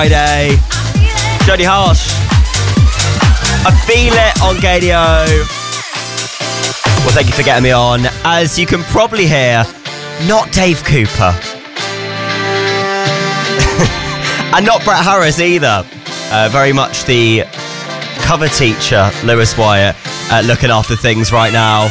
Friday. Jodie Harsh. I feel it on Gadio. Well, thank you for getting me on. As you can probably hear, not Dave Cooper. And not Brett Harris either. Very much the cover teacher, Lewis Wyatt, looking after things right now.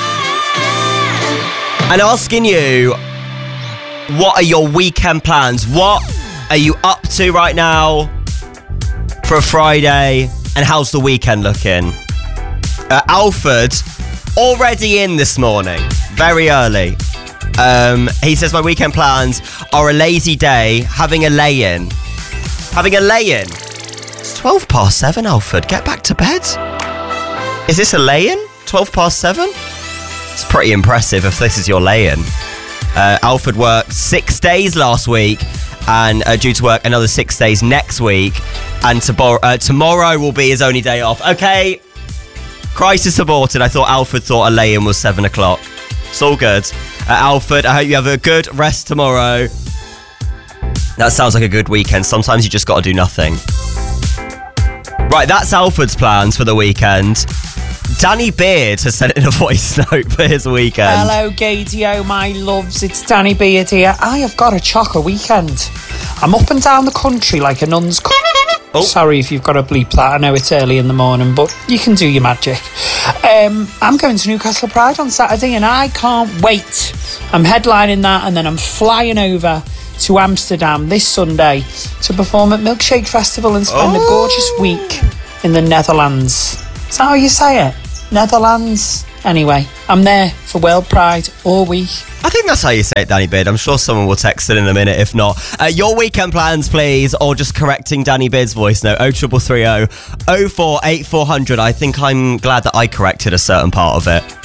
And asking you, what are your weekend plans? What are you up to right now for a Friday? And how's the weekend looking? Alfred, already in this morning, very early. He says, my weekend plans are a lazy day, having a lay-in. Having a lay-in? It's 12 past 7, Alfred. Get back to bed. Is this a lay-in? 12 past 7? It's pretty impressive if this is your lay-in. Alfred worked 6 days last week and due to work another 6 days next week. And tomorrow will be his only day off. Okay, crisis aborted. I thought Alfred thought a lay-in was 7 o'clock. It's all good. Alfred, I hope you have a good rest tomorrow. That sounds like a good weekend. Sometimes you just got to do nothing. Right, that's Alfred's plans for the weekend. Danny Beard has sent in a voice note for his weekend. Hello, Gadio, my loves. It's Danny Beard here. I have got a chocker weekend. I'm up and down the country like a nun's... Oh. Sorry if you've got to bleep that. I know it's early in the morning, but you can do your magic. I'm going to Newcastle Pride on Saturday and I can't wait. I'm headlining that and then I'm flying over to Amsterdam this Sunday to perform at Milkshake Festival and spend a gorgeous week in the Netherlands. Is that how you say it? Netherlands? Anyway, I'm there for World Pride all week. I think that's how you say it, Danny Beard. I'm sure someone will text it in a minute, if not. Your weekend plans, please, or just correcting Danny Beard's voice note, 0330 048400. I think I'm glad that I corrected a certain part of it.